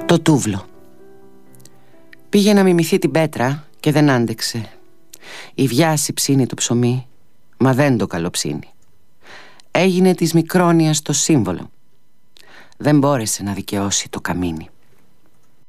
Το τούβλο. Πήγε να μιμηθεί την πέτρα και δεν άντεξε. Η βιάση ψήνει το ψωμί, μα δεν το καλοψύνει. Έγινε της Μικρόνιας το σύμβολο. Δεν μπόρεσε να δικαιώσει το καμίνι.